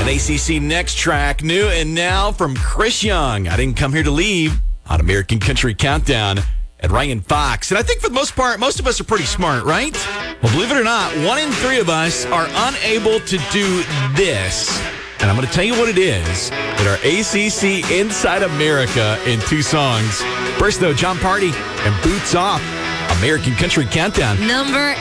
An ACC Next track, new and now from Chris Young. I Didn't Come Here to Leave on American Country Countdown at Ryan Fox. And I think for the most part, most of us are pretty smart, right? Well, believe it or not, 1 in 3 of us are unable to do this. And I'm going to tell you what it is in our ACC Inside America in 2 songs. First, though, John Party and Boots Off, American Country Countdown. Number